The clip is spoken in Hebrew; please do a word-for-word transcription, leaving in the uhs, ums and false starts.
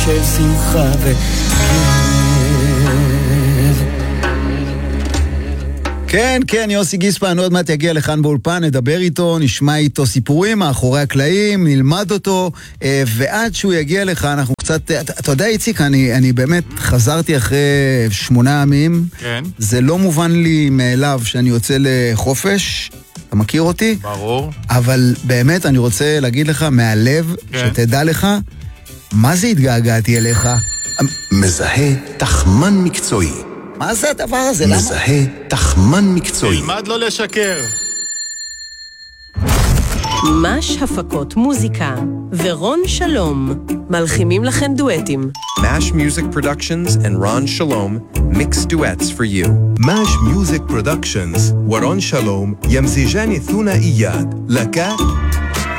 של שמחה וכאב. כן, כן, יוסי גיספן עוד מעט יגיע לכאן באולפן, נדבר איתו, נשמע איתו סיפורים מאחורי הקלעים, נלמד אותו, ועד שהוא יגיע לכאן אנחנו קצת, אתה, אתה יודע איציק, אני, אני באמת חזרתי אחרי שמונה ימים, כן. זה לא מובן לי מאליו שאני יוצא לחופש, אתה מכיר אותי? ברור. אבל באמת אני רוצה להגיד לך מהלב, כן. שתדע לך, מה זה התגעגעתי אליך? מזהה תחמן מקצועי. מה זה הדבר הזה? למה? מזהה תחמן מקצועי. תלמד לא לשקר. מש הפקות מוזיקה ורון שלום מלחימים לכם דואטים. Mash Music Productions and Ron Shalom mix duets for you. Mash Music Productions ورون شالوم يمزجان ثنائيات لك